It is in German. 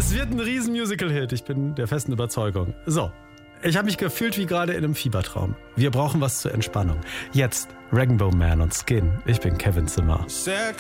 Es wird ein riesen Musical-Hit, ich bin der festen Überzeugung. So, ich habe mich gefühlt wie gerade in einem Fiebertraum. Wir brauchen was zur Entspannung. Jetzt Rainbow Man und Skin. Ich bin Kevin Zimmer.